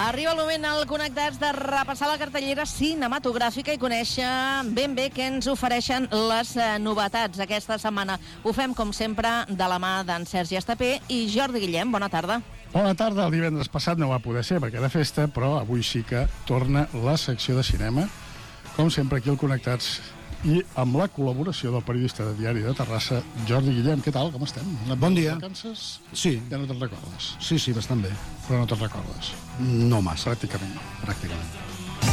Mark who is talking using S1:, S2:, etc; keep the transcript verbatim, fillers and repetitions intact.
S1: Arriba el moment al Connectats de repassar la cartellera cinematogràfica i conèixer ben bé què ens ofereixen les novetats aquesta setmana. Ho fem, com sempre, de la mà d'en Sergi Estapé i Jordi Guillem. Bona tarda.
S2: Bona tarda. El divendres passat no va poder ser perquè era festa, però avui sí que torna la secció de cinema, com sempre aquí al Connectats, i amb la col·laboració del periodista de Diari de Terrassa, Jordi Guillem. Què tal? Com estem?
S3: Bon dia.
S2: Vacances?
S3: Sí.
S2: Ja no te'n recordes?
S3: Sí, sí, bastant bé.
S2: Però no te'n recordes?
S3: No massa.
S2: Pràcticament no.
S3: Pràcticament.